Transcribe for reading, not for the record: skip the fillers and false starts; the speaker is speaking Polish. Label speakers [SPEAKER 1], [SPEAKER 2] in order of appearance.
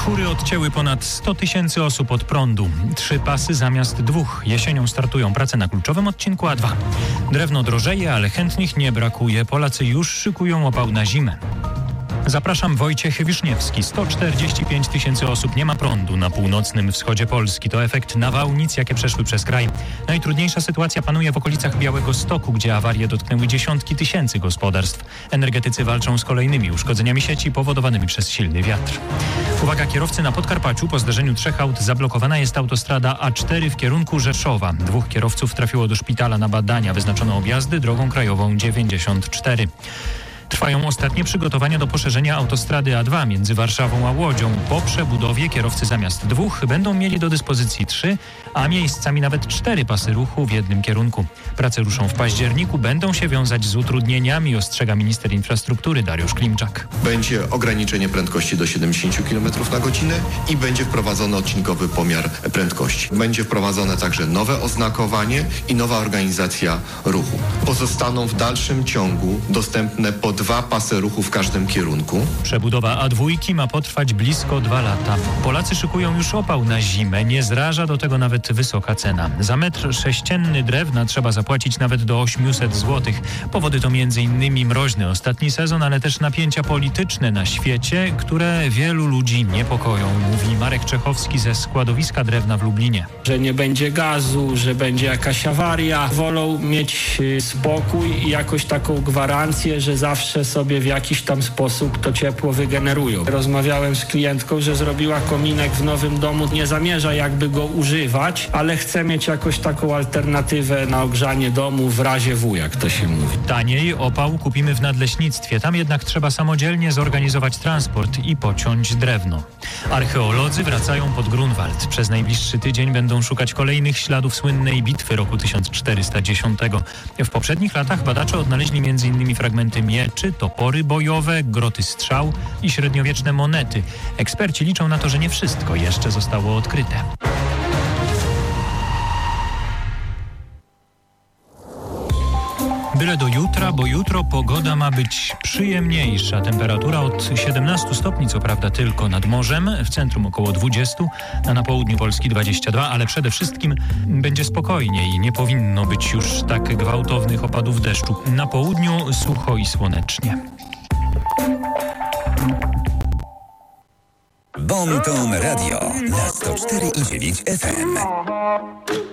[SPEAKER 1] Wichury odcięły ponad 100 000 osób od prądu. 3 pasy zamiast 2. Jesienią startują prace na kluczowym odcinku A2. Drewno drożeje, ale chętnych nie brakuje. Polacy już szykują opał na zimę. Zapraszam, Wojciech Wiszniewski. 145 000 osób nie ma prądu na północnym wschodzie Polski. To efekt nawałnic, jakie przeszły przez kraj. Najtrudniejsza sytuacja panuje w okolicach Białegostoku, gdzie awarie dotknęły dziesiątki tysięcy gospodarstw. Energetycy walczą z kolejnymi uszkodzeniami sieci powodowanymi przez silny wiatr. Uwaga, kierowcy, na Podkarpaciu po zderzeniu 3 aut zablokowana jest autostrada A4 w kierunku Rzeszowa. 2 kierowców trafiło do szpitala na badania. Wyznaczono objazdy drogą krajową 94. Trwają ostatnie przygotowania do poszerzenia autostrady A2 między Warszawą a Łodzią. Po przebudowie kierowcy zamiast 2 będą mieli do dyspozycji 3, a miejscami nawet 4 pasy ruchu w jednym kierunku. Prace ruszą w październiku, będą się wiązać z utrudnieniami, ostrzega minister infrastruktury Dariusz Klimczak.
[SPEAKER 2] Będzie ograniczenie prędkości do 70 km na godzinę i będzie wprowadzony odcinkowy pomiar prędkości. Będzie wprowadzone także nowe oznakowanie i nowa organizacja ruchu. Pozostaną w dalszym ciągu dostępne po 2 pasy ruchu w każdym kierunku.
[SPEAKER 1] Przebudowa A2 ma potrwać blisko 2 lata. Polacy szykują już opał na zimę. Nie zraża do tego nawet wysoka cena. Za metr sześcienny drewna trzeba zapłacić nawet do 800 zł. Powody to m.in. mroźny ostatni sezon, ale też napięcia polityczne na świecie, które wielu ludzi niepokoją, mówi Marek Czechowski ze składowiska drewna w Lublinie.
[SPEAKER 3] Że nie będzie gazu, że będzie jakaś awaria. Wolą mieć spokój i jakoś taką gwarancję, że zawsze sobie w jakiś tam sposób to ciepło wygenerują. Rozmawiałem z klientką, że zrobiła kominek w nowym domu, nie zamierza jakby go używać, ale chce mieć jakoś taką alternatywę na ogrzanie domu w razie W, jak to się mówi.
[SPEAKER 1] Taniej opał kupimy w nadleśnictwie. Tam jednak trzeba samodzielnie zorganizować transport i pociąć drewno. Archeolodzy wracają pod Grunwald. Przez najbliższy tydzień będą szukać kolejnych śladów słynnej bitwy roku 1410. W poprzednich latach badacze odnaleźli m.in. fragmenty mieczy, topory bojowe, groty strzał i średniowieczne monety. Eksperci liczą na to, że nie wszystko jeszcze zostało odkryte. Byle do jutra, bo jutro pogoda ma być przyjemniejsza. Temperatura od 17 stopni, co prawda tylko nad morzem, w centrum około 20, a na południu Polski 22, ale przede wszystkim będzie spokojniej. Nie powinno być już tak gwałtownych opadów deszczu. Na południu sucho i słonecznie.
[SPEAKER 4] Bon Ton Radio na 104,9 FM.